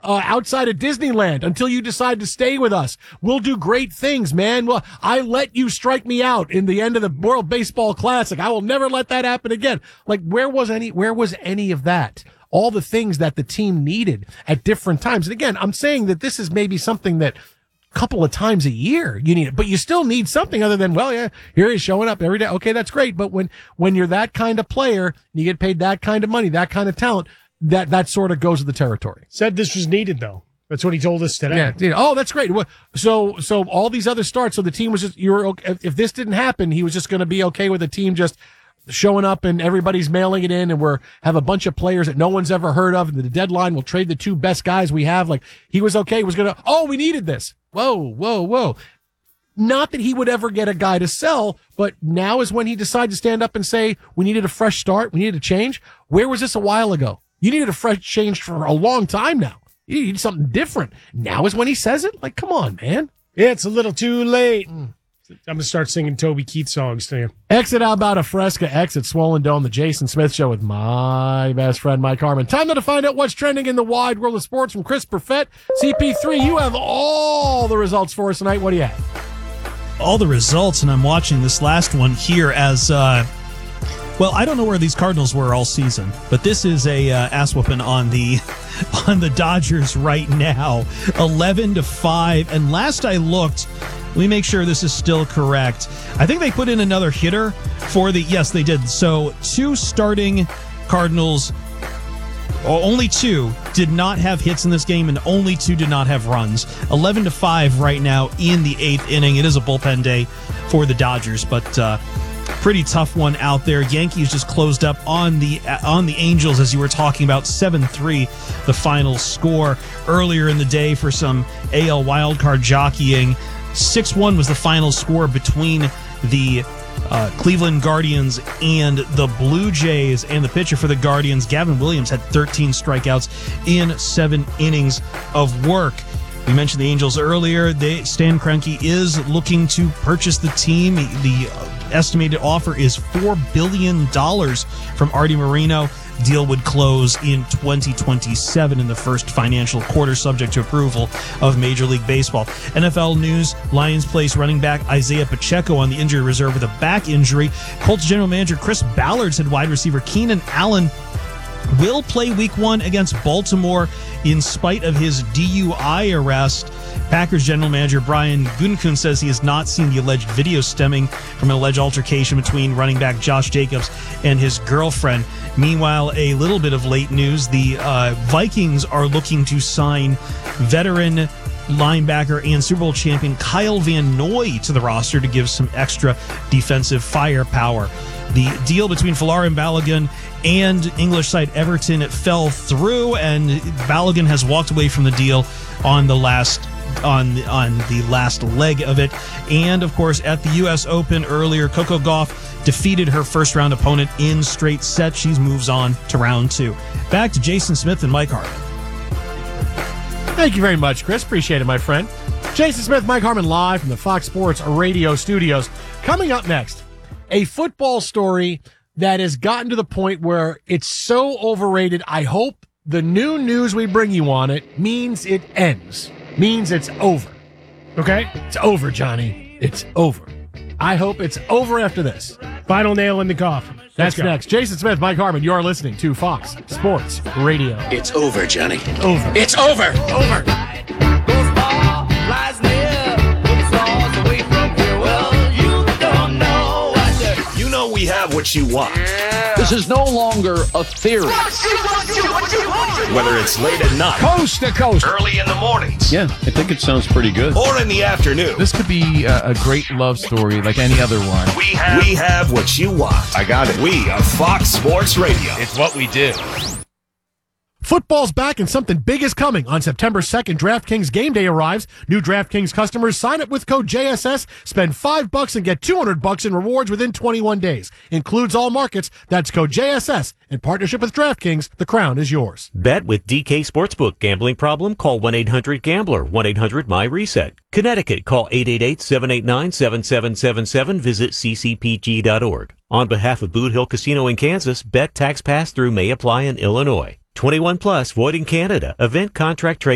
outside of Disneyland until you decide to stay with us. We'll do great things, man. Well, I let you strike me out in the end of the World Baseball Classic. I will never let that happen again. Like, where was any of that? All the things that the team needed at different times. And again, I'm saying that this is maybe something that couple of times a year you need it, but you still need something other than, well, yeah, here he's showing up every day. Okay, that's great. But when you're that kind of player, you get paid that kind of money, that kind of talent, that sort of goes with the territory. Said this was needed though. That's what he told us today. Yeah. Oh, that's great. So all these other starts. So the team was just, if this didn't happen, he was just going to be okay with the team just showing up and everybody's mailing it in, and have a bunch of players that no one's ever heard of. And the deadline will trade the two best guys we have. Like, he was okay. He was going to, we needed this. Whoa. Not that he would ever get a guy to sell, but now is when he decided to stand up and say, we needed a fresh start. We needed a change. Where was this a while ago? You needed a fresh change for a long time now. You need something different. Now is when he says it? Like, come on, man. It's a little too late. I'm going to start singing Toby Keith songs to you. Exit Alberta Fresca, exit Swollen Dome, the Jason Smith Show with my best friend, Mike Harmon. Time now to find out what's trending in the wide world of sports from Chris Perfett. CP3, you have all the results for us tonight. What do you have? All the results, and I'm watching this last one here as, well, I don't know where these Cardinals were all season, but this is a ass-whooping on the Dodgers right now, 11-5. And last I looked, let me make sure this is still correct. I think they put in another hitter yes, they did. So 2 starting Cardinals, only 2 did not have hits in this game, and only 2 did not have runs. 11-5 right now in the 8th inning. It is a bullpen day for the Dodgers, but pretty tough one out there. Yankees just closed up on the Angels, as you were talking about, 7-3, the final score earlier in the day for some AL wildcard jockeying. 6-1 was the final score between the Cleveland Guardians and the Blue Jays, and the pitcher for the Guardians, Gavin Williams, had 13 strikeouts in 7 innings of work. We mentioned the Angels earlier. Stan Kroenke is looking to purchase the team. The estimated offer is $4 billion from Artie Moreno. Deal would close in 2027 in the first financial quarter, subject to approval of Major League Baseball. NFL news: Lions place running back Isaiah Pacheco on the injury reserve with a back injury. Colts general manager Chris Ballard said wide receiver Keenan Allen will play Week 1 against Baltimore in spite of his DUI arrest. Packers general manager Brian Gutekunst says he has not seen the alleged video stemming from an alleged altercation between running back Josh Jacobs and his girlfriend. Meanwhile, a little bit of late news: the Vikings are looking to sign veteran linebacker and Super Bowl champion Kyle Van Noy to the roster to give some extra defensive firepower. The deal between Folarin Balogun and English side Everton fell through, and Balogun has walked away from the deal on the last leg of it. And of course, at the U.S. Open earlier, Coco Gauff defeated her first round opponent in straight sets. She moves on to round 2. Back to Jason Smith and Mike Harmon. Thank you very much, Chris. Appreciate it, my friend. Jason Smith, Mike Harmon, live from the Fox Sports Radio studios. Coming up next, a football story that has gotten to the point where it's so overrated. I hope the new news we bring you on it means it ends, means it's over. Okay? It's over, Johnny. It's over. I hope it's over after this. Final nail in the coffin. That's next. Jason Smith, Mike Harmon, you are listening to Fox Sports Radio. It's over, Johnny. Over. It's over. Over. You know we have what you want. This is no longer a theory. Whether it's late at night, Coast to coast, early in the mornings, Yeah, I think it sounds pretty good. or in the afternoon, This could be a great love story like any other one. we have what you want. I got it. We are Fox Sports Radio. It's what we do. Football's back and something big is coming. On September 2nd, DraftKings Game Day arrives. New DraftKings customers sign up with code JSS, spend $5 and get $200 in rewards within 21 days. Includes all markets. That's code JSS. In partnership with DraftKings, the crown is yours. Bet with DK Sportsbook. Gambling problem? Call 1-800-GAMBLER. 1-800-MY-RESET. Connecticut. Call 888-789-7777. Visit ccpg.org. On behalf of Boot Hill Casino in Kansas, bet tax pass-through may apply in Illinois. 21 plus, void in Canada. Event contract trade.